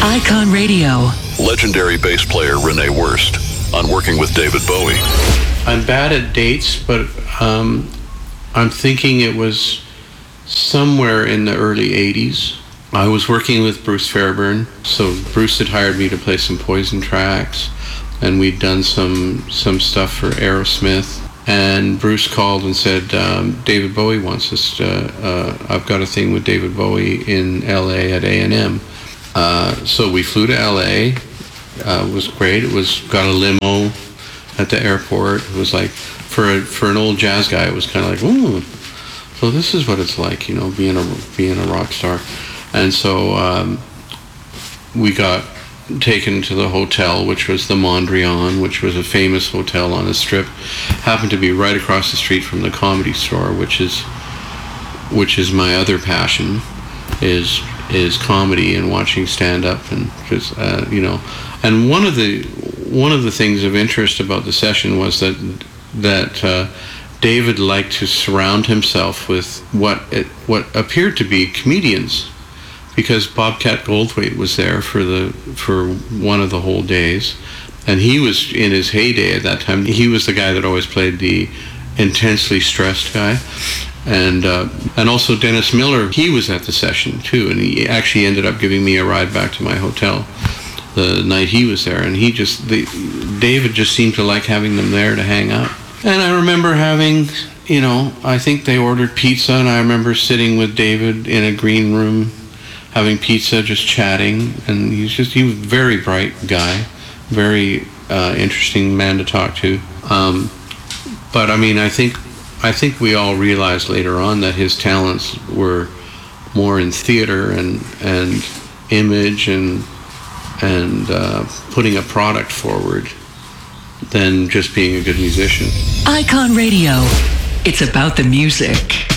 Icon Radio. Legendary bass player Renee Wurst on Working with David Bowie. I'm bad at dates, but I'm thinking it was somewhere in the early 80s. I was working with Bruce Fairbairn, so Bruce had hired me to play some Poison tracks, and we'd done some stuff for Aerosmith. And Bruce called and said, David Bowie wants us to, I've got a thing with David Bowie in LA at A&M. So we flew to LA. It was great. Got a limo at the airport. It was like, for an old jazz guy, it was kind of like, ooh, so this is what it's like, you know, being a rock star. And so we got taken to the hotel, which was the Mondrian, which was a famous hotel on the Strip. Happened to be right across the street from the Comedy Store, which is my other passion, is comedy and watching stand-up, and just you know. And one of the things of interest about the session was that David liked to surround himself with what appeared to be comedians, because Bobcat Goldthwait was there for one of the whole days, and he was in his heyday at that time. He was the guy that always played the intensely stressed guy, and also Dennis Miller. He was at the session too, and he actually ended up giving me a ride back to my hotel the night he was there. And David just seemed to like having them there to hang out. And I remember having, you know, I think they ordered pizza, and I remember sitting with David in a green room having pizza, just chatting, and he was a very bright guy, very interesting man to talk to. But I mean, I think we all realized later on that his talents were more in theater and image and putting a product forward than just being a good musician. Icon Radio. It's about the music.